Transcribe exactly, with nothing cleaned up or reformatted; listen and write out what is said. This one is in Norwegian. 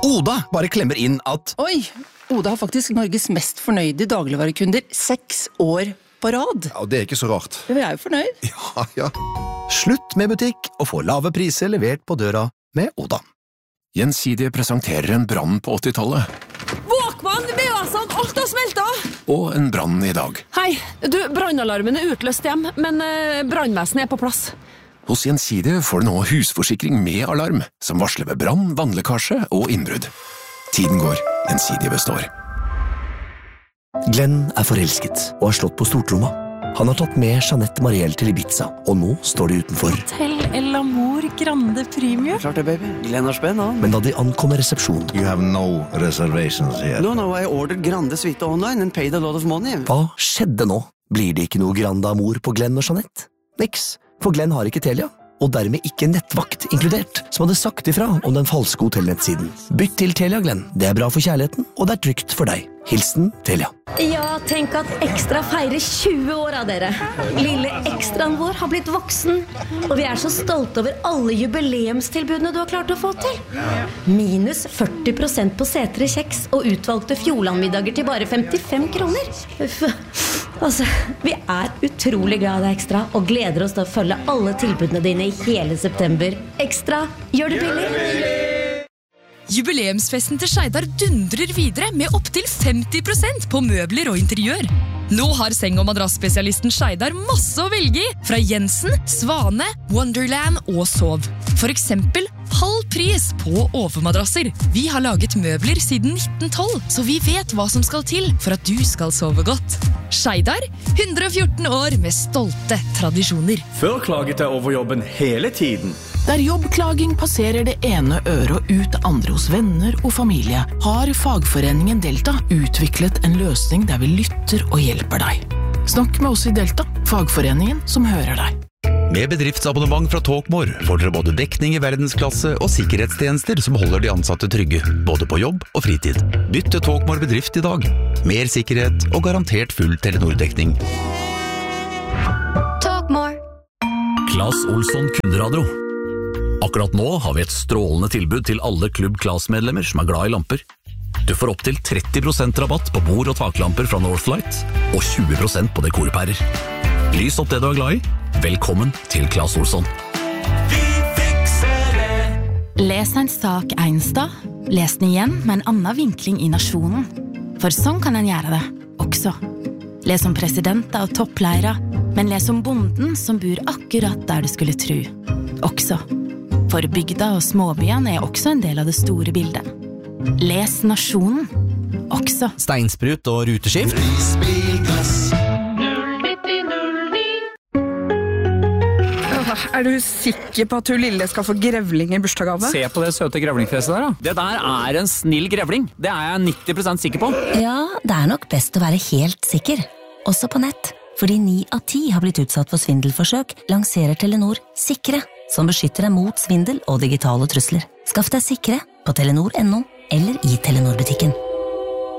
Oda bare klemmer inn at Oi, Oda har faktisk Norges mest fornøyde dagligvarekunder seks år på rad. Ja, det er ikke så rart. Vi er jo fornøyd. Ja, ja. Slutt med butikk og få lave priser levert på døra med Oda. Gjensidige presenterer en brann på åttitallet. Våkmann, V A-san, alt har smeltet! Og en brann i dag. Hei, du, brannalarmen er utløst hjem, men eh, brannvesenet er på plass. Hos Gjensidige får du nå husforsikring med alarm, som varsler ved brann, vannlekkasje og innbrudd. Tiden går, Gjensidige består. Glenn er forelsket og har slått på stortromma. Han har tatt med Jeanette Mariel til Ibiza, og nå står de utenfor. Hotel El Amor Grande Premium. Klart det, baby. Glenn har spenn, han. Men da de ankommer resepsjonen... You have no reservations here. No, no, I ordered Grande Suite online and paid a lot of money. Hva skjedde nå? Blir det ikke noe Grande Amor på Glenn og Jeanette? Niks, for Glenn har ikke Telia. Og dermed ikke nettvakt inkludert, som hadde sagt ifra om den falske hotellnettsiden. Bytt til Telia, Glenn. Det er bra for kjærligheten, og det er trygt for deg. Hilsen Telia. Ja, tenk at Ekstra feirer tjue år av dere. Lille Ekstraen vår har blitt voksen, og vi er så stolte over alle jubileumstilbudene du har klart å få til. Minus førti prosent på setre kjeks og utvalgte Fjordlandmiddager til bare femtifem kroner. Uff. Altså, vi er utrolig glad i deg, Ekstra, og gleder oss til å følge alle tilbudene dine i hele september. Ekstra, gjør det billig! Jubileumsfesten til Skeidar dundrer videre med opp til femti prosent på møbler og interiør. Nå har seng- og madrassspesialisten Skeidar masse å velge i, fra Jensen, Svane, Wonderland og Sov. For eksempel halv pris på overmadrasser. Vi har laget møbler siden nitten tolv, så vi vet hva som skal til for at du skal sove godt. Skeidar, hundre og fjorten år med stolte tradisjoner. Før klaget jeg over jobben hele tiden. Der jobbklaging passerer det ene øret og ut andre hos venner og familie, har fagforeningen Delta utviklet en løsning der vi lytter og hjelper deg. Snakk med oss i Delta, fagforeningen som hører deg. Med bedriftsabonnement fra Talkmore får dere både dekning i verdensklasse og sikkerhetstjenester som holder de ansatte trygge, både på jobb og fritid. Bytt til Talkmore bedrift i dag. Mer sikkerhet og garantert full Telenor-dekning. Talkmore. Claes Olsson Kunderadio. Akkurat nå har vi et strålende tilbud til alle Klubb Claes-medlemmer som er glad i lamper. Du får opp til tretti prosent rabatt på bord- og taklamper fra Northlight, og tjue prosent på dekorpærer. Lys opp det du er glad i. Velkommen til Claes Olsson. Vi fikser det! Les en sak en sted, les den igjen med en annen vinkling i nasjonen. For sånn kan en gjøre det, også. Les om presidenter og toppleiere, men les om bonden som bor akkurat der du skulle tro. Også. For bygda og småbyene er også en del av det store bildet. Les nasjonen, også. Steinsprut og ruteskift. Er du sikker på at du lille skal få grevling i bursdagsgave? Se på det søte grevlingfjeset der da. Det der er en snill grevling. Det er jeg nitti prosent sikker på. Ja, det er nok best å være helt sikker. Også på nett. Fordi ni av ti har blitt utsatt for svindelforsøk, lanserer Telenor Sikre, som beskytter deg mot svindel og digitale trusler. Skaff deg Sikre på telenor punktum no eller i Telenor-butikken.